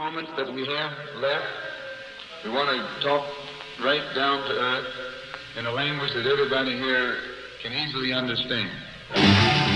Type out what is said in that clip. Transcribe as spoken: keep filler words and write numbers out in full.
moments that we have left, we want to talk right down to earth in a language that everybody here can easily understand.